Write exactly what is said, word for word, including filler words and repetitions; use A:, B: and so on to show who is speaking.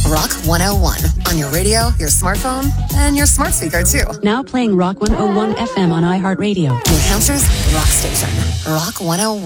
A: Rock one oh one. On your radio, your smartphone, and your smart speaker, too.
B: Now playing Rock one oh one F M on iHeartRadio.
A: New Hampshire's rock station. Rock one oh one.